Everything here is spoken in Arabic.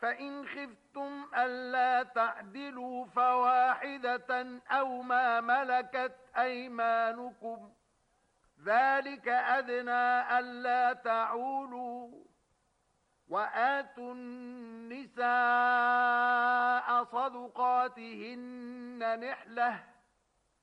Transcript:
فإن خفتم ألا تعدلوا فواحدة أو ما ملكت أيمانكم ذلك أدنى ألا تعولوا وآتوا النساء صدقاتهن نحلةً